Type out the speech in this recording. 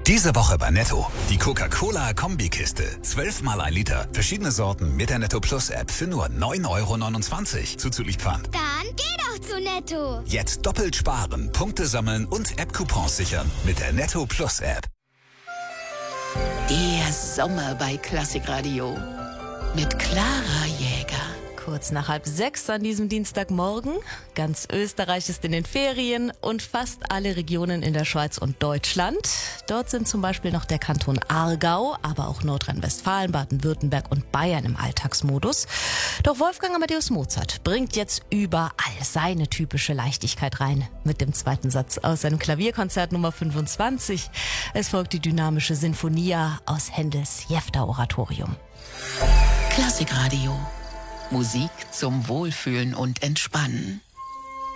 Diese Woche bei Netto. Die Coca-Cola Kombikiste. 12 mal 1 Liter. Verschiedene Sorten mit der Netto Plus App für nur 9,29 € zuzüglich Pfand. Dann geh doch zu Netto. Jetzt doppelt sparen, Punkte sammeln und App-Coupons sichern mit der Netto Plus App. Der Sommer bei Klassikradio mit Clara Jäger. Kurz nach 5:30 an diesem Dienstagmorgen. Ganz Österreich ist in den Ferien und fast alle Regionen in der Schweiz und Deutschland. Dort sind zum Beispiel noch der Kanton Aargau, aber auch Nordrhein-Westfalen, Baden-Württemberg und Bayern im Alltagsmodus. Doch Wolfgang Amadeus Mozart bringt jetzt überall seine typische Leichtigkeit rein. Mit dem zweiten Satz aus seinem Klavierkonzert Nummer 25. Es folgt die dynamische Sinfonia aus Händels Jefter-Oratorium. Klassikradio. Musik zum Wohlfühlen und Entspannen.